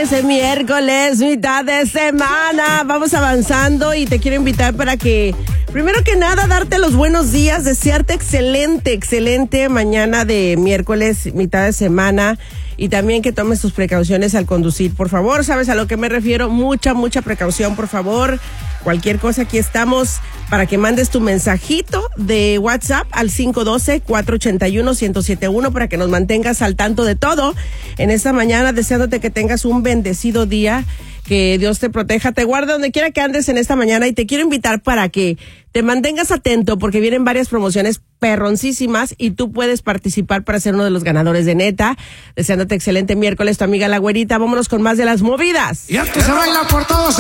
ese miércoles, mitad de semana. Vamos avanzando y te quiero invitar para que, primero que nada, darte los buenos días, desearte excelente mañana de miércoles, mitad de semana. Y también que tomes tus precauciones al conducir, por favor. ¿Sabes a lo que me refiero? Mucha precaución, por favor. Cualquier cosa, aquí estamos para que mandes tu mensajito de WhatsApp al 512-481-1071 para que nos mantengas al tanto de todo en esta mañana, deseándote que tengas un bendecido día, que Dios te proteja, te guarde donde quiera que andes en esta mañana, y te quiero invitar para que te mantengas atento porque vienen varias promociones perroncísimas y tú puedes participar para ser uno de los ganadores de Neta. Deseándote excelente miércoles, tu amiga La Güerita. Vámonos con más de las movidas. Y esto se baila por todos.